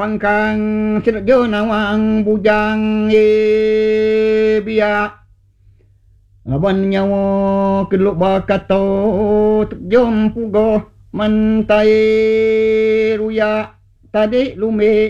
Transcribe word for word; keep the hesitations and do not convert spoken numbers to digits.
pangkang serjo nawang bujang ye biak aban nyawa keluk bakato jom pugo mentai ruya tadi lume